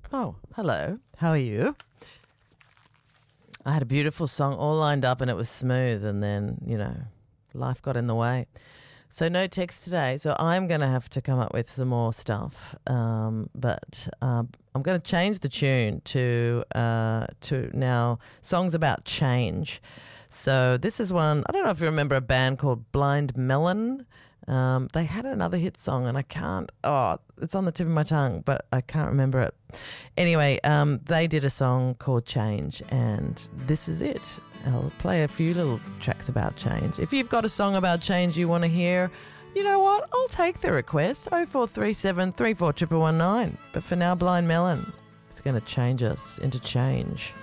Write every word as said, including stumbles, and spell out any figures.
Oh, hello. How are you? I had a beautiful song all lined up and it was smooth, and then, you know, life got in the way. So no text today. So I'm going to have to come up with some more stuff. Um, but uh, I'm going to change the tune to uh, to now songs about change. So this is one, I don't know if you remember a band called Blind Melon. Um, they had another hit song and I can't, oh, it's on the tip of my tongue, but I can't remember it. Anyway, um, they did a song called Change, and this is it. I'll play a few little tracks about change. If you've got a song about change you want to hear, you know what? I'll take the request. oh four three seven, three four one one nine. But for now, Blind Melon is going to change us into change.